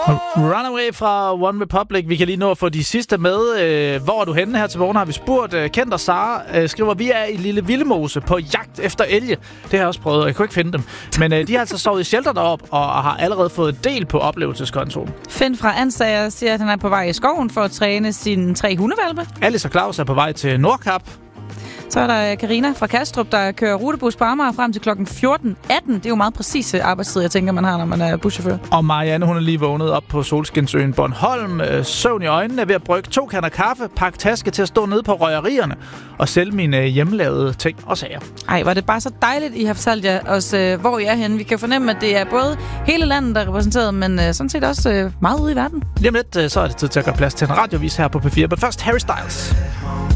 Runaway fra One Republic. Vi kan lige nå at få de sidste med. Hvor er du henne her til morgen, har vi spurgt. Kent og Sara skriver, vi er i Lille Vildmose på jagt efter elge. Det har jeg også prøvet, jeg kunne ikke finde dem. Men de har altså sovet i shelter derop og har allerede fået del på oplevelseskontoen. Finn fra Ansager siger, at han er på vej i skoven for at træne sine 3 hundehvalpe. Alice og Claus er på vej til Nordkap. Så er der Karina fra Kastrup, der kører rutebus på Amager frem til klokken 14.18. Det er jo meget præcise arbejdstid, jeg tænker, man har, når man er buschauffør. Og Marianne, hun er lige vågnet op på Solskinsøen Bornholm. Søvn i øjnene, er ved at brygge 2 kander kaffe, pakke taske til at stå nede på røgerierne og sælge mine hjemmelavede ting og sager. Ej, var det bare så dejligt, I har fortalt jer os, hvor I er henne. Vi kan fornemme, at det er både hele landet, der er repræsenteret, men sådan set også meget ude i verden. Lige om lidt, så er det tid til at gøre plads til en radiovis her på P4. Men først Harry Styles.